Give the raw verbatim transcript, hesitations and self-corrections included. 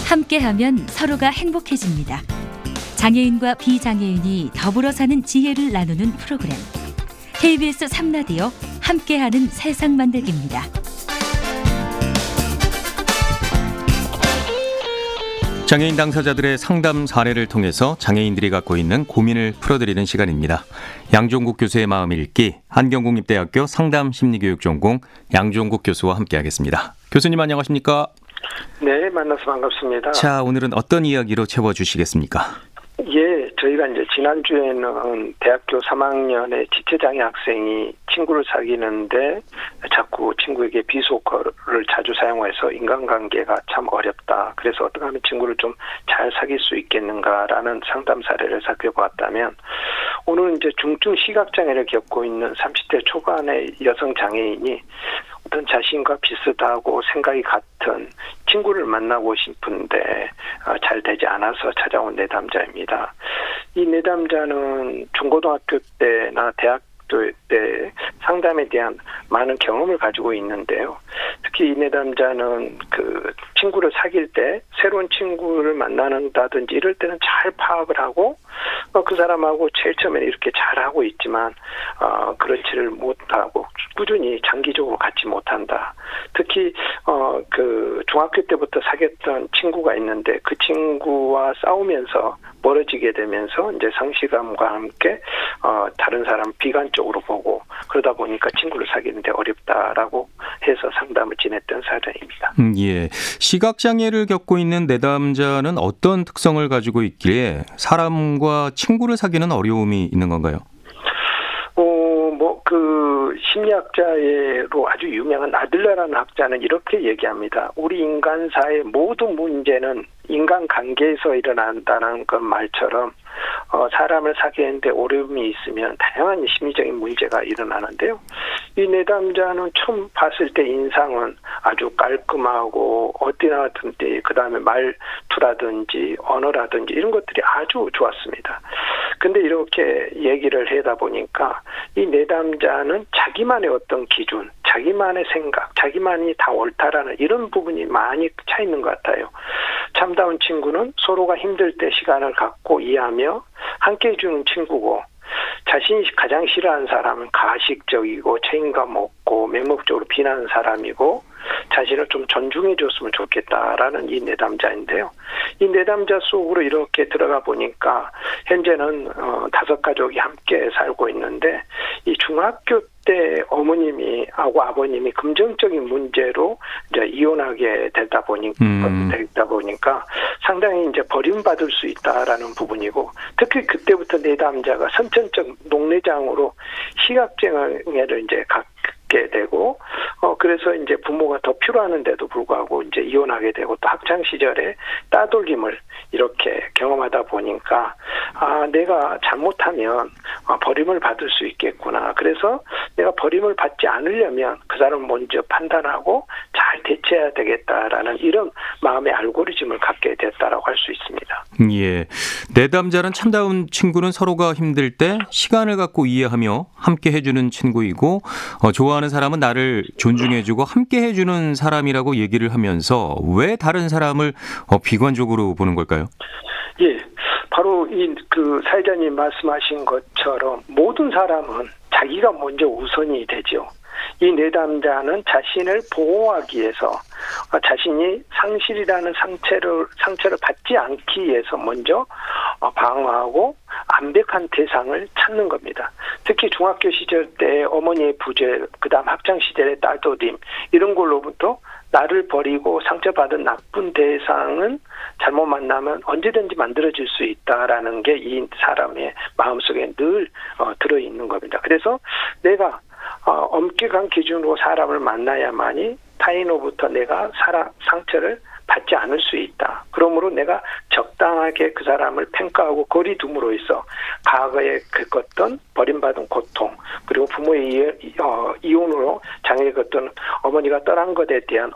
함께하면 서로가 행복해집니다. 장애인과 비장애인이 더불어 사는 지혜를 나누는 프로그램. 케이비에스 삼 라디오 함께하는 세상 만들기입니다. 장애인 당사자들의 상담 사례를 통해서 장애인들이 갖고 있는 고민을 풀어드리는 시간입니다. 양종국 교수의 마음 읽기, 한경국립대학교 상담심리교육 전공 양종국 교수와 함께하겠습니다. 교수님 안녕하십니까? 네, 만나서 반갑습니다. 자, 오늘은 어떤 이야기로 채워주시겠습니까? 예, 저희가 이제 지난주에는 대학교 삼 학년의 지체장애 학생이 친구를 사귀는데 자꾸 친구에게 비속어를 자주 사용해서 인간관계가 참 어렵다. 그래서 어떻게 하면 친구를 좀 잘 사귈 수 있겠는가라는 상담 사례를 살펴보았다면, 오늘은 이제 중증 시각장애를 겪고 있는 삼십 대 초반의 여성 장애인이 어떤 자신과 비슷하고 생각이 같은 친구를 만나고 싶은데 잘 되지 않아서 찾아온 내담자입니다. 이 내담자는 중고등학교 때나 대학교 때 상담에 대한 많은 경험을 가지고 있는데요. 특히 이 내담자는 그 친구를 사귈 때 새로운 친구를 만나는다든지 이럴 때는 잘 파악을 하고 그 사람하고 제일 처음에 이렇게 잘하고 있지만 어, 그렇지를 못하고 꾸준히 장기적으로 갖지 못한다. 특히 어, 그 중학교 때부터 사귀었던 친구가 있는데 그 친구와 싸우면서 멀어지게 되면서 이제 상실감과 함께 어, 다른 사람 비관적으로 보고 그러다 보니까 친구를 사귀는데 어렵다라고 해서 상담을 지냈던 사례입니다. 음, 예. 시각장애를 겪고 있는 내담자는 어떤 특성을 가지고 있기에 사람과 친구를 사귀는 어려움이 있는 건가요? 어, 뭐, 그, 심리학자로 아주 유명한 아들러라는 학자는 이렇게 얘기합니다. 우리 인간사의 모든 문제는 인간관계에서 일어난다는 그 말처럼, 어, 사람을 사귀는데 어려움이 있으면 다양한 심리적인 문제가 일어나는데요. 이 내담자는 처음 봤을 때 인상은 아주 깔끔하고 어디나든지 그 다음에 말투라든지 언어라든지 이런 것들이 아주 좋았습니다. 근데 이렇게 얘기를 하다 보니까 이 내담자는 자기만의 어떤 기준, 자기만의 생각, 자기만이 다 옳다라는 이런 부분이 많이 차 있는 것 같아요. 참다운 친구는 서로가 힘들 때 시간을 갖고 이해하며 함께 해주는 친구고, 자신이 가장 싫어하는 사람은 가식적이고 책임감 없고 맹목적으로 비난하는 사람이고 자신을 좀 존중해 줬으면 좋겠다라는 이 내담자인데요. 이 내담자 속으로 이렇게 들어가 보니까 현재는 어, 다섯 가족이 함께 살고 있는데, 이 중학교 때 어머님이 하고 아버님이 금전적인 문제로 이제 이혼하게 되다 보니까 음. 되다 보니까 상당히 이제 버림받을 수 있다라는 부분이고, 특히 그때부터 내담자가 선천적 녹내장으로 시각장애를 이제 갖게 되고, 어 그래서 이제 부모가 더 필요하는데도 불구하고 이제 이혼하게 되고, 또 학창 시절에 따돌림을 이렇게 경험하다 보니까 아 내가 잘못하면 버림을 받을 수 있겠구나. 그래서 내가 버림을 받지 않으려면 그 사람을 먼저 판단하고 잘 대처해야 되겠다라는 이런 마음의 알고리즘을 갖게 됐다라고 할 수 있습니다. 예, 내담자는 참다운 친구는 서로가 힘들 때 시간을 갖고 이해하며 함께 해주는 친구이고, 어, 좋아하는 사람은 나를 존중해주고 함께 해주는 사람이라고 얘기를 하면서 왜 다른 사람을 어, 비관적으로 보는 걸까요? 예, 바로 이 그 사회자님 말씀하신 것처럼 모든 사람은 자기가 먼저 우선이 되죠. 이 내담자는 자신을 보호하기 위해서 자신이 상실이라는 상처를 상처를 받지 않기 위해서 먼저 방어하고 완벽한 대상을 찾는 겁니다. 특히 중학교 시절 때 어머니의 부재, 그다음 학창 시절의 따돌림 이런 걸로부터 나를 버리고 상처받은 나쁜 대상은 잘못 만나면 언제든지 만들어질 수 있다라는 게 이 사람의 마음속에 늘 어, 들어있는 겁니다. 그래서 내가 어, 엄격한 기준으로 사람을 만나야만이 타인으로부터 내가 사람 상처를 받지 않을 수 있다. 그러므로 내가 적당하게 그 사람을 평가하고 거리 둠으로써 과거에 겪었던 버림받은 고통, 그리고 부모의 이, 어, 이혼으로 장애를 겪었던 어머니가 떠난 것에 대한